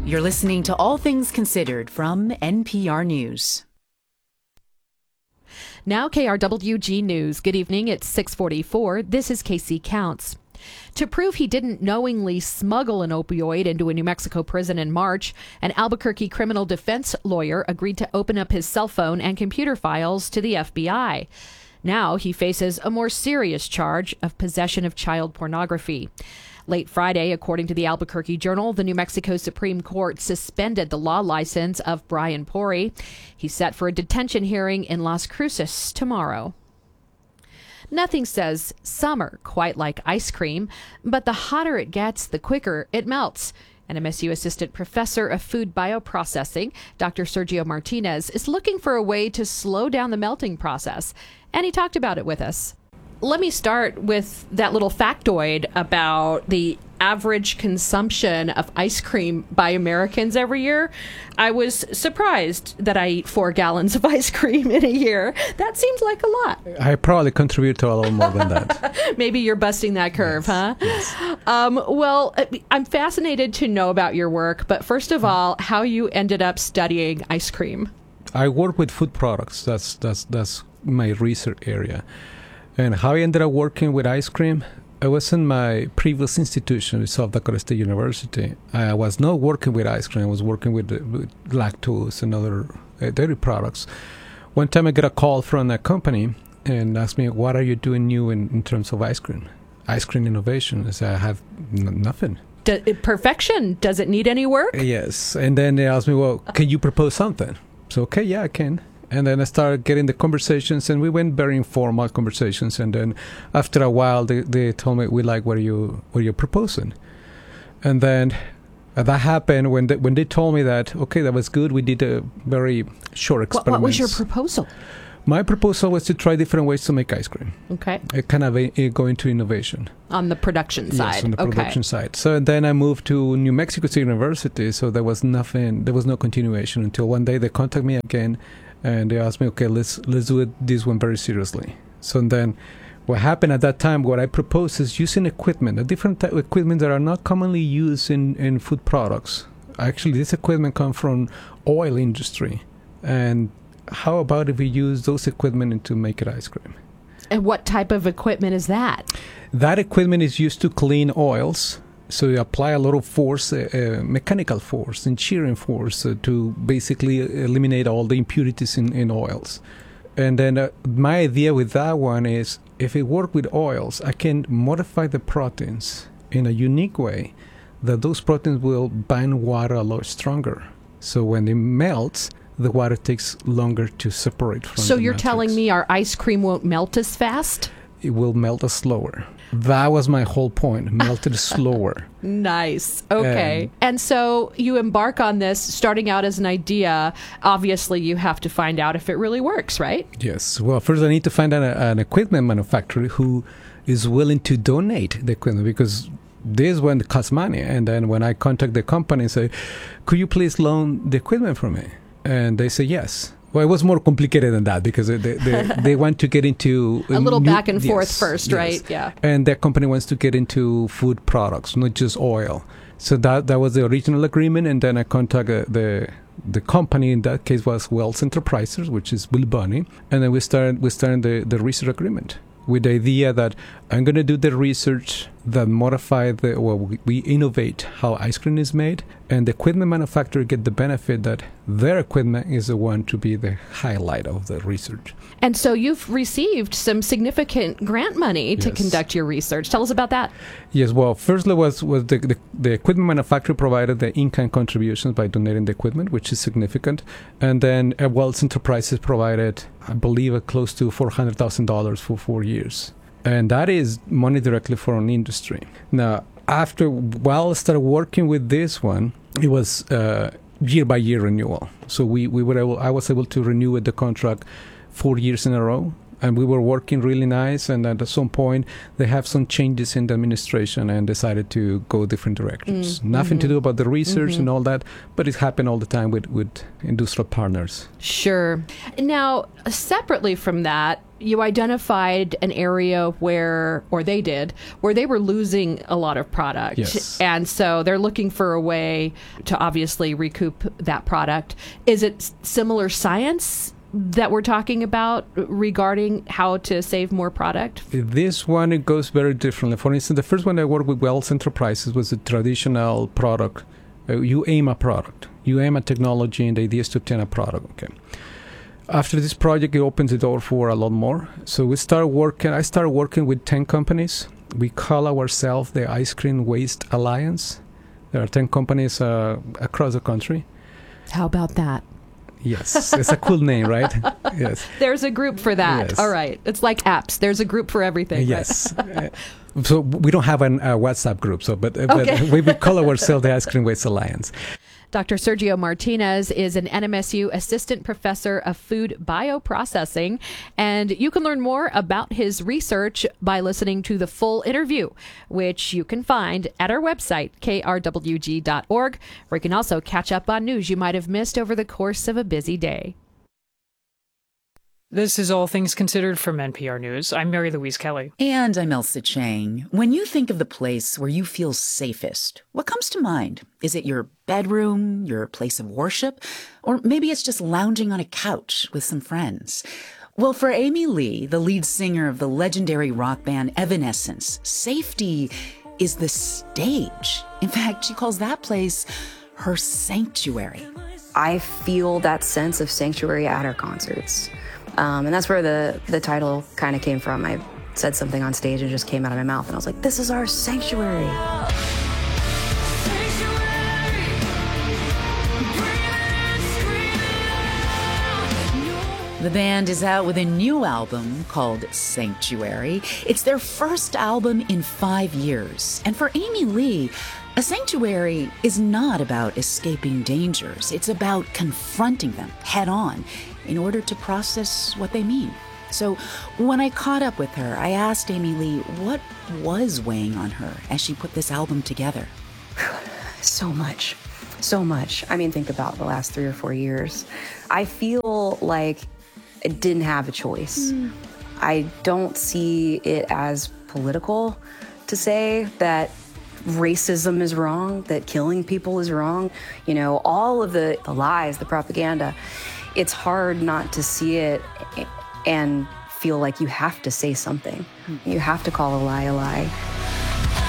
You're listening to All Things Considered from NPR News. Now KRWG News. Good evening. It's 6:44. This is Casey Counts. To prove he didn't knowingly smuggle an opioid into a New Mexico prison in March, an Albuquerque criminal defense lawyer agreed to open up his cell phone and computer files to the FBI. Now he faces a more serious charge of possession of child pornography. Late Friday, according to the Albuquerque Journal, the New Mexico Supreme Court suspended the law license of Brian Pori. He's set for a detention hearing in Las Cruces tomorrow. Nothing says summer quite like ice cream, but the hotter it gets, the quicker it melts. An MSU Assistant Professor of Food Bioprocessing, Dr. Sergio Martinez, is looking for a way to slow down the melting process, and he talked about it with us. Let me start with that little factoid about the average consumption of ice cream by Americans every year. I was surprised that I eat 4 gallons of ice cream in a year. That seems like a lot. I probably contribute to a little more than that. Maybe you're busting that curve, yes, huh? Yes. Well, I'm fascinated to know about your work, but first of all, how you ended up studying ice cream. I work with food products. That's my research area. And how I ended up working with ice cream, I was in my previous institution, South Dakota State University. I was not working with ice cream. I was working with lactose and other dairy products. One time I got a call from a company and asked me, what are you doing new in terms of ice cream innovation? I said, I have nothing. Perfection, does it need any work? Yes. And then they asked me, well, can you propose something? So, okay, yeah, I can. And then I started getting the conversations, and we went very informal conversations. And then after a while, they told me, we like what you're proposing. And then that happened when they told me that, okay, that was good. We did a very short experiment. What was your proposal? My proposal was to try different ways to make ice cream. Okay. Kind of go into innovation. On the production side. Yes, on the production side. So then I moved to New Mexico State University, so there was no continuation until one day they contacted me again. And they asked me, okay, let's do this one very seriously. So then what happened at that time, what I proposed is using equipment, a different type of equipment that are not commonly used in food products. Actually, this equipment comes from oil industry. And how about if we use those equipment to make it ice cream? And what type of equipment is that? That equipment is used to clean oils. So you apply a lot of force, mechanical force and shearing force to basically eliminate all the impurities in oils. And then my idea with that one is if it works with oils, I can modify the proteins in a unique way that those proteins will bind water a lot stronger. So when it melts, the water takes longer to separate from So the you're matrix. telling me our ice cream won't melt as fast? It will melt slower. That was my whole point, melted slower. Nice. Okay. And so you embark on this starting out as an idea. Obviously, you have to find out if it really works, right? Yes. Well, first I need to find an equipment manufacturer who is willing to donate the equipment because this one costs money. And then when I contact the company and say, could you please loan the equipment for me? And they say yes. Well, it was more complicated than that because they want to get into a little back and forth first, right? Yeah. And that company wants to get into food products, not just oil. So that was the original agreement, and then I contacted the company. In that case, was Wells Enterprises, which is Bill Bunny, and then we started the research agreement with the idea that I'm going to do the research that we innovate how ice cream is made, and the equipment manufacturer get the benefit that their equipment is the one to be the highlight of the research. And so you've received some significant grant money to Yes. conduct your research. Tell us about that. Yes, well, firstly was the equipment manufacturer provided the in-kind contributions by donating the equipment, which is significant. And then Wells Enterprises provided, I believe, close to $400,000 for 4 years. And that is money directly from industry. Now, while I started working with this one, it was year-by-year renewal. So I was able to renew the contract 4 years in a row. And we were working really nice. And at some point, they have some changes in the administration and decided to go different directions. Nothing to do about the research and all that, but it happened all the time with industrial partners. Sure. Now, separately from that, you identified an area where they were losing a lot of product. Yes. And so they're looking for a way to obviously recoup that product. Is it similar science that we're talking about regarding how to save more product? This one, it goes very differently. For instance, the first one I worked with Wells Enterprises was a traditional product. You aim a product. You aim a technology, and the idea is to obtain a product. Okay. After this project, it opens the door for a lot more. So I started working with 10 companies. We call ourselves the Ice Cream Waste Alliance. There are 10 companies across the country. How about that? Yes, it's a cool name, right? Yes. There's a group for that. Yes. All right. It's like apps. There's a group for everything. Yes. So we don't have a WhatsApp group, but Okay. we call ourselves the Ice Cream Waste Alliance. Dr. Sergio Martinez is an NMSU Assistant Professor of Food Bioprocessing, and you can learn more about his research by listening to the full interview, which you can find at our website, krwg.org, where you can also catch up on news you might have missed over the course of a busy day. This is All Things Considered from NPR News. I'm Mary Louise Kelly. And I'm Elsa Chang. When you think of the place where you feel safest, what comes to mind? Is it your bedroom, your place of worship? Or maybe it's just lounging on a couch with some friends? Well, for Amy Lee, the lead singer of the legendary rock band Evanescence, safety is the stage. In fact, she calls that place her sanctuary. I feel that sense of sanctuary at our concerts. And that's where the title kind of came from. I said something on stage and it just came out of my mouth. And I was like, this is our sanctuary. The band is out with a new album called Sanctuary. It's their first album in 5 years. And for Amy Lee, a sanctuary is not about escaping dangers. It's about confronting them head on in order to process what they mean. So when I caught up with her, I asked Amy Lee what was weighing on her as she put this album together. So much. I mean, think about the last 3 or 4 years. I feel like I didn't have a choice. I don't see it as political to say that racism is wrong, that killing people is wrong. You know, all of the lies, the propaganda. It's hard not to see it and feel like you have to say something. You have to call a lie a lie.